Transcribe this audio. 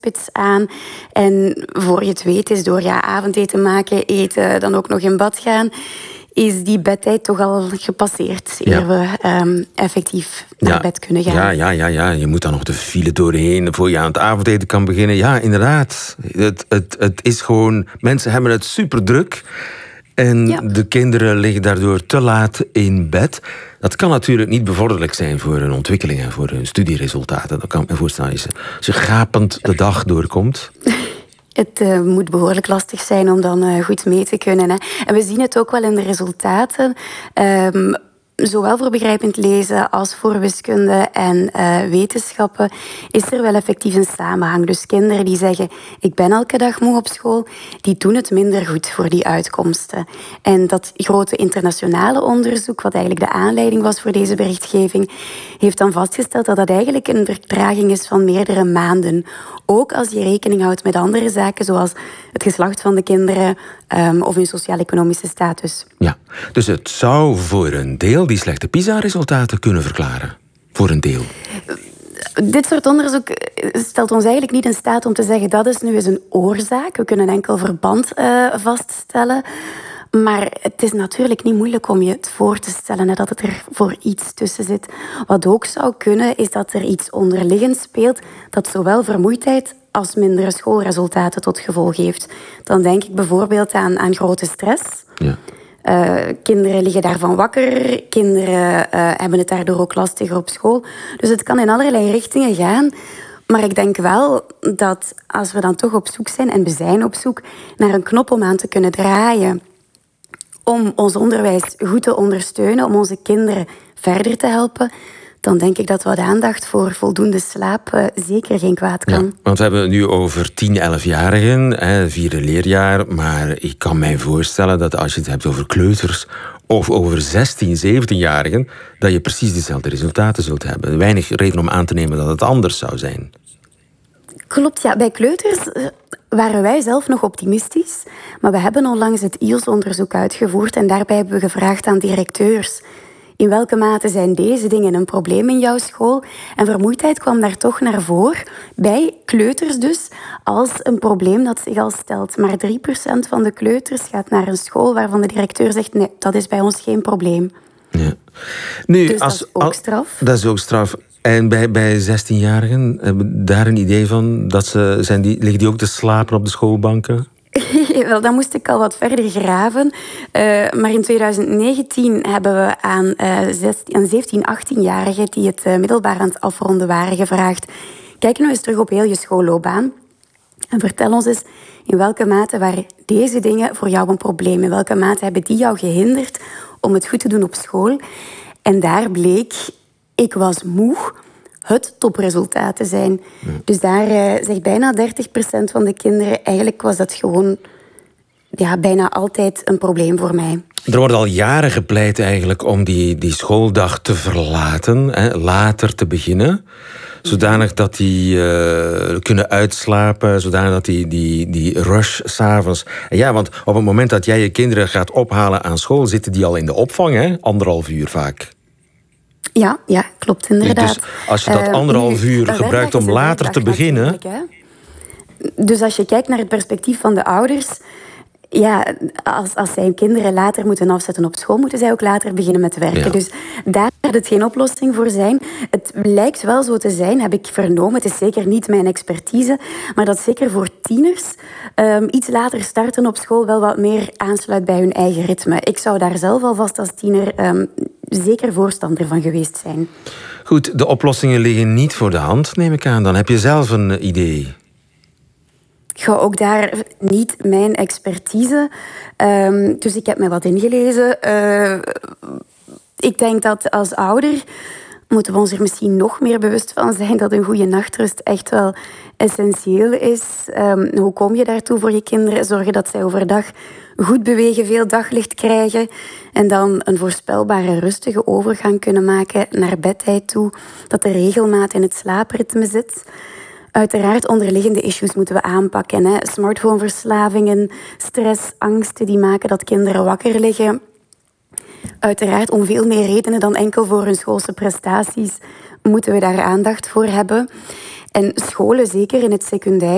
spits aan. En voor je het weet is door avondeten maken, eten, dan ook nog in bad gaan, is die bedtijd toch al gepasseerd, eer we effectief naar bed kunnen gaan. Ja. Je moet dan nog de file doorheen voor je aan het avondeten kan beginnen. Ja, inderdaad. Het is gewoon... Mensen hebben het super druk. En de kinderen liggen daardoor te laat in bed. Dat kan natuurlijk niet bevorderlijk zijn voor hun ontwikkeling en voor hun studieresultaten. Dat kan ik me voorstellen. Als je gapend de dag doorkomt. Het moet behoorlijk lastig zijn om dan goed mee te kunnen. Hè. En we zien het ook wel in de resultaten. Zowel voor begrijpend lezen als voor wiskunde en wetenschappen is er wel effectief een samenhang. Dus kinderen die zeggen, ik ben elke dag moe op school, die doen het minder goed voor die uitkomsten. En dat grote internationale onderzoek, wat eigenlijk de aanleiding was voor deze berichtgeving, heeft dan vastgesteld dat dat eigenlijk een vertraging is van meerdere maanden. Ook als je rekening houdt met andere zaken, zoals het geslacht van de kinderen of hun sociaal-economische status. Ja, dus het zou voor een deel die slechte PISA-resultaten kunnen verklaren. Voor een deel. Dit soort onderzoek stelt ons eigenlijk niet in staat om te zeggen dat is nu eens een oorzaak. We kunnen enkel verband vaststellen. Maar het is natuurlijk niet moeilijk om je het voor te stellen dat het er voor iets tussen zit. Wat ook zou kunnen, is dat er iets onderliggend speelt dat zowel vermoeidheid als mindere schoolresultaten tot gevolg heeft. Dan denk ik bijvoorbeeld aan grote stress. Ja. Kinderen liggen daarvan wakker. Kinderen hebben het daardoor ook lastiger op school. Dus het kan in allerlei richtingen gaan. Maar ik denk wel dat als we dan toch op zoek zijn, en we zijn op zoek naar een knop om aan te kunnen draaien, om ons onderwijs goed te ondersteunen, om onze kinderen verder te helpen, dan denk ik dat wat aandacht voor voldoende slaap zeker geen kwaad kan. Ja, want we hebben het nu over 10, 11-jarigen, vierde leerjaar. Maar ik kan mij voorstellen dat als je het hebt over kleuters of over 16, 17-jarigen, dat je precies dezelfde resultaten zult hebben. Weinig reden om aan te nemen dat het anders zou zijn. Klopt, ja. Bij kleuters waren wij zelf nog optimistisch. Maar we hebben onlangs het IELTS-onderzoek uitgevoerd en daarbij hebben we gevraagd aan directeurs: in welke mate zijn deze dingen een probleem in jouw school? En vermoeidheid kwam daar toch naar voren, bij kleuters dus, als een probleem dat zich al stelt. Maar 3% van de kleuters gaat naar een school waarvan de directeur zegt, nee, dat is bij ons geen probleem. Ja. Nu, dus dat is ook straf. Dat is ook straf. En bij 16-jarigen, hebben daar een idee van? Liggen die ook te slapen op de schoolbanken? Wel, dan moest ik al wat verder graven. Maar in 2019 hebben we aan 17, 18-jarigen die het middelbaar aan het afronden waren gevraagd: kijk nou eens terug op heel je schoolloopbaan en vertel ons eens in welke mate waren deze dingen voor jou een probleem. In welke mate hebben die jou gehinderd om het goed te doen op school? En daar bleek, ik was moe, het topresultaat te zijn. Ja. Dus daar zegt bijna 30% van de kinderen, eigenlijk was dat gewoon bijna altijd een probleem voor mij. Er wordt al jaren gepleit eigenlijk om die schooldag te verlaten, later te beginnen. Zodanig dat die kunnen uitslapen, zodanig dat die rush 's avonds. En ja, want op het moment dat jij je kinderen gaat ophalen aan school, zitten die al in de opvang, 1,5 uur vaak. Ja, klopt inderdaad. Dus als je dat 1,5 uur gebruikt om later te beginnen. Dus als je kijkt naar het perspectief van de ouders, ja, als zij hun kinderen later moeten afzetten op school, moeten zij ook later beginnen met werken. Ja. Dus daar gaat het geen oplossing voor zijn. Het lijkt wel zo te zijn, heb ik vernomen. Het is zeker niet mijn expertise, maar dat zeker voor tieners iets later starten op school wel wat meer aansluit bij hun eigen ritme. Ik zou daar zelf alvast als tiener zeker voorstander van geweest zijn. Goed, de oplossingen liggen niet voor de hand, neem ik aan. Dan heb je zelf een idee. Ook daar niet mijn expertise. Dus ik heb me wat ingelezen. Ik denk dat als ouder moeten we ons er misschien nog meer bewust van zijn dat een goede nachtrust echt wel essentieel is. Hoe kom je daartoe voor je kinderen? Zorgen dat zij overdag goed bewegen, veel daglicht krijgen en dan een voorspelbare, rustige overgang kunnen maken naar bedtijd toe. Dat er regelmaat in het slaapritme zit. Uiteraard, onderliggende issues moeten we aanpakken. Smartphoneverslavingen, stress, angsten die maken dat kinderen wakker liggen. Uiteraard, om veel meer redenen dan enkel voor hun schoolse prestaties moeten we daar aandacht voor hebben. En scholen, zeker in het secundair,